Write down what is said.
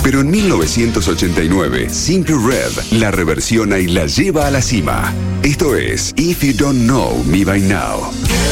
Pero en 1989, Simply Red la reversiona y la lleva a la cima. Esto es If You Don't Know Me By Now.